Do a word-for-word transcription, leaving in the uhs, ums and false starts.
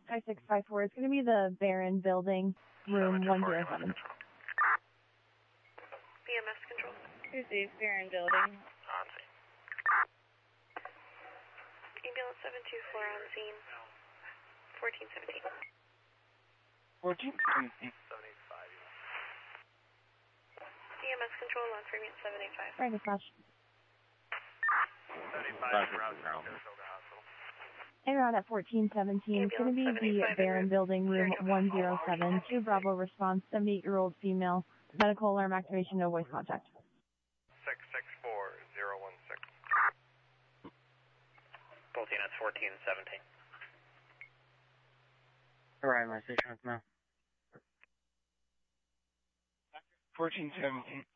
five six five four. It's going to be the Barron Building, room one oh seven. B M S control. Tuesday, Barron Building. On scene. Ambulance seven two four on scene. fourteen seventeen. fourteen seventeen. seven eight five. B M S control on Fremont seven eight five. Right, dispatch. seven eight five, route to Saratoga Hospital. En route at fourteen seventeen. It's going to be the Barron Building, room one oh seven. Two Bravo response, seventy-eight-year-old female. Medical alarm activation, no voice contact. six six four zero one six. Both units fourteen seventeen. Alright, my station is now. fourteen seventeen.